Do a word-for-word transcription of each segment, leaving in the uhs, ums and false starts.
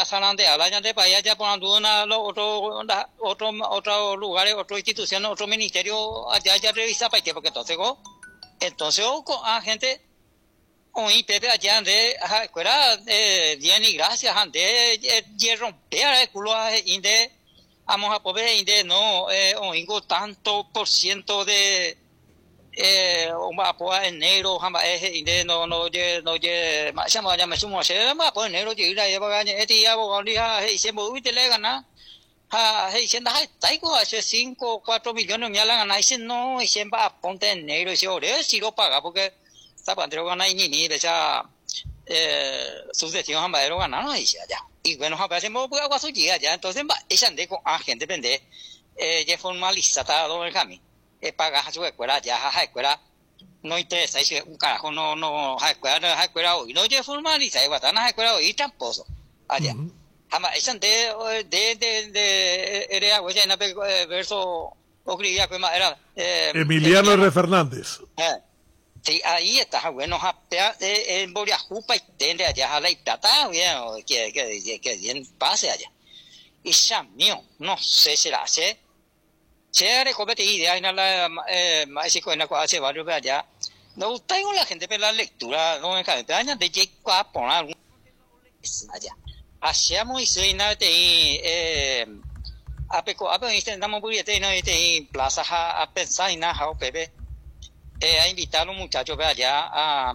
ya salante habla ya de para allá ya poniendo una otro otro otros lugares, otras instituciones, otro ministerio allá ya revisa para qué porque entonces go entonces con a gente hoy pepe allá de escuela eh bien y gracias ante de romper el culo inde vamos a poder inde no eh hoy tanto por ciento de eh uma poa enero hamba eh inde no no je no je ma chama ya me sumo se ma po enero ji ra ya ba ga eti ya bo ni ha he se mo uite le gana ha he se da tai ko hace cinco cuatro millones me la gana ese no y se va ponte enero si ore si lo paga porque está pantero gana ni ni de ya eh sucesión hamba ero gana no y ya y bueno ha se mo agua su ya ya entonces va esa de con a gente vende eh ya formalizada todo el camino eh paga a su escuela ya a escuela no interesa ese un carajo no no a escuela no a escuela hoy no ya formaliza igual tan a escuela hoy tramposo allá ama esa de de de de era oye en el verso ocurría que era eh, Emiliano R. Fernández eh sí ahí está bueno en Boria Jupa y tende allá a la plata bien que que que bien pase allá y ya mío no sé si la hace chévere comete idea en la eh más en la cual hace varios allá no tengo la gente para la lectura no me cabe años de que a poner allá hacemos y se nada de eh a peco a ver intentamos muy bien no de plaza a pensar en nada o bebé eh a invitar a los muchachos para allá a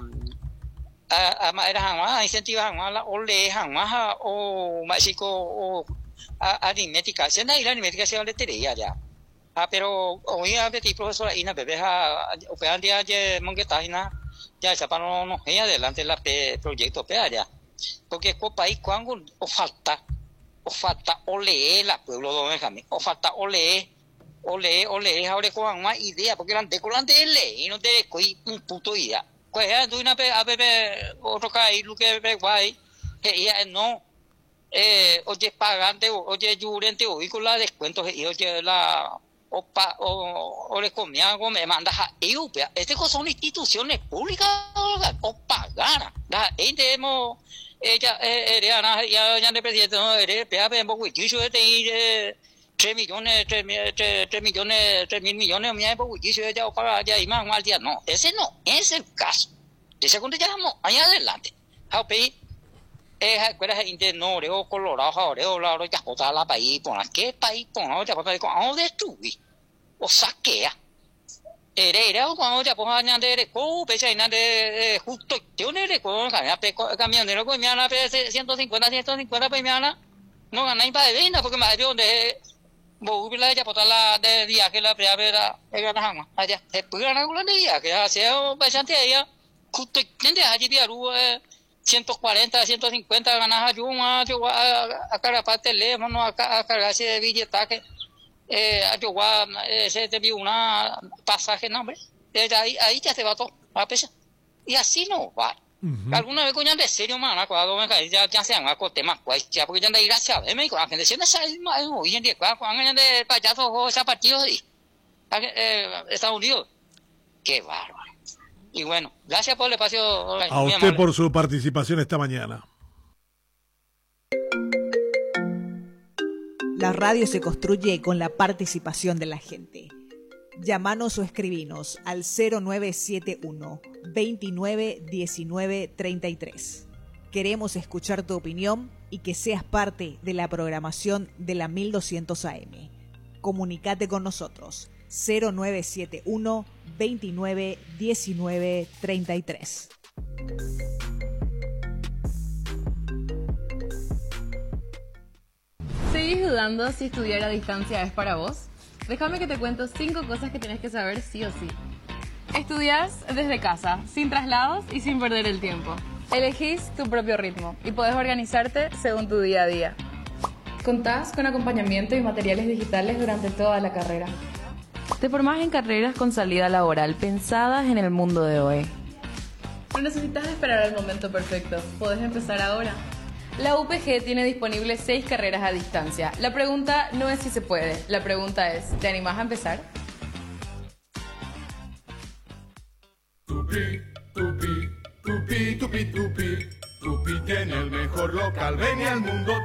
a a era a incentivar a la ole a o mágico o a aritmética se na ir aritmética se vale teoría ya ah pero hoy a ver profesora Ina bebé a operan día de mongueta Ina ya se para no ella adelante la proyecto pe allá porque el país cuando o falta o falta o leer la pueblo donde cami o falta o leer o leer o leer ahora con más idea porque la de colante le y no te coi un puto idea pues ya tú una a bebé otro caí lo que ve guay que ya no eh oye pagante oye yurente o y con la descuentos y oye la o pa, o o le comía algo me manda a eu este son instituciones públicas o pagar la entemo ella era ya ya de presidente no era pea pe poco y yo de tres millones tres millones tres mil millones me poco y yo ya paga ya y más mal día no ese no es el caso de segundo ya vamos allá adelante how pay eh cuál es interno o colorado o la ya botar la país por qué país por no ya botar con a destruir o saquea era cuando ya pues añade co pesa en de justo tiene de con camionero con mi ana ciento cincuenta ciento cincuenta pues mi ana no gana ni para venda porque me dio de bobila ya botar la de día que la primavera era nada allá se puede ganar una día que hace bastante allá justo tiene allí de aru ciento cuarenta ciento cincuenta ganas yo más yo a cara parte teléfono a cargarse de billeta que eh yo ese te vi una pasaje no hombre ahí ahí ya se va todo a pesar y así no va alguna vez coña de serio mana cuando me cae ya ya se han a temas pues ya porque ya de gracia de me con la gente siendo hoy en día cuando de payaso o esa partido de Estados Unidos qué bárbaro. Y bueno, gracias por el espacio. A usted amable. Por su participación esta mañana. La radio se construye con la participación de la gente. Llámanos o escribinos al cero nueve siete uno, veintinueve diecinueve treinta y tres. Queremos escuchar tu opinión y que seas parte de la programación de la mil doscientos A M. Comunicate con nosotros. cero nueve siete uno, veintinueve diecinueve treinta y tres. ¿Seguís dudando si estudiar a distancia es para vos? Déjame que te cuento cinco cosas que tenés que saber sí o sí. Estudiás desde casa, sin traslados y sin perder el tiempo. Elegís tu propio ritmo y podés organizarte según tu día a día. Contás con acompañamiento y materiales digitales durante toda la carrera. Te formás en carreras con salida laboral pensadas en el mundo de hoy. No necesitas esperar al momento perfecto, podés empezar ahora. La U P G tiene disponibles seis carreras a distancia. La pregunta no es si se puede, la pregunta es, ¿te animás a empezar? Tupi, tupi, tupi, tupi, tupi, tupi tiene el mejor local, ven al mundo.